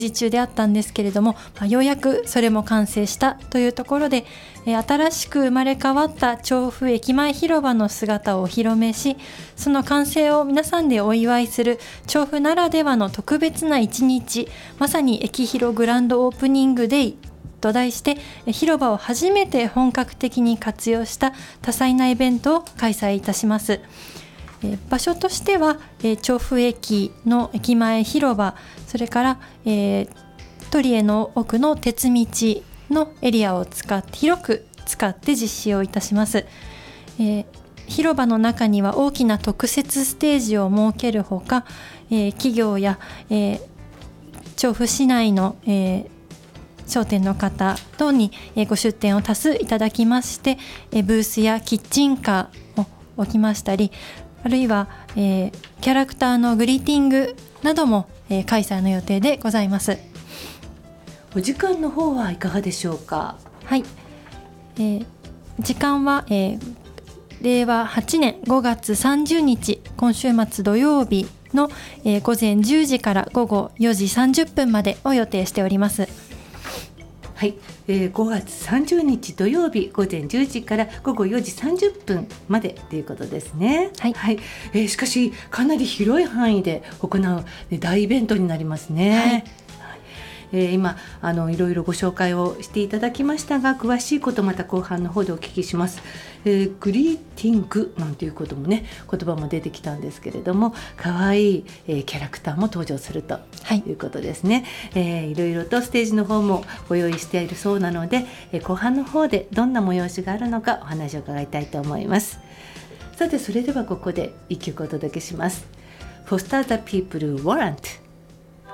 時中であったんですけれども、ようやくそれも完成したというところで、新しく生まれ変わった調布駅前広場の姿をお披露目し、その完成を皆さんでお祝いする調布ならではの特別な一日、まさに駅広グランドオープニングデイと題して、広場を初めて本格的に活用した多彩なイベントを開催いたします。場所としては、調布駅の駅前広場、それから、鳥居の奥の鉄道のエリアを広く使って実施をいたします。広場の中には大きな特設ステージを設けるほか、企業や、調布市内の、商店の方等にご出店を多数いただきまして、ブースやキッチンカーを置きましたり、あるいは、キャラクターのグリーティングなども、開催の予定でございます。 お時間の方はいかがでしょうか。 はい、時間は、令和8年5月30日今週末土曜日の、午前10時から午後4時30分までを予定しております。 はい、5月30日土曜日午前10時から午後4時30分までということですね。 はい、 はい。しかしかなり広い範囲で行う、大イベントになりますね。はい。今いろいろご紹介をしていただきましたが、詳しいことまた後半の方でお聞きします。グリーティングなんていうこともね、言葉も出てきたんですけれども、可愛い、キャラクターも登場するということですね。いろいろとステージの方もご用意しているそうなので、後半の方でどんな催しがあるのかお話を伺いたいと思います。さて、それではここで一曲お届けします。Foster the People Warrant